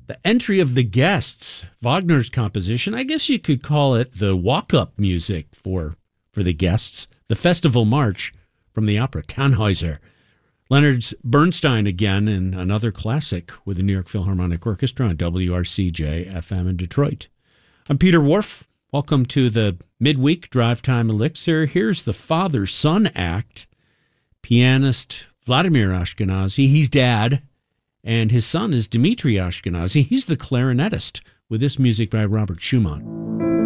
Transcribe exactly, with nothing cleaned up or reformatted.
The entry of the guests, Wagner's composition. I guess you could call it the walk-up music for, for the guests. The Festival March from the opera Tannhäuser. Leonard Bernstein again in another classic with the New York Philharmonic Orchestra on W R C J F M in Detroit. I'm Peter Whorf. Welcome to the midweek Drive Time Elixir. Here's the father-son act. Pianist Vladimir Ashkenazy, he's dad, and his son is Dmitri Ashkenazy. He's the clarinetist with this music by Robert Schumann.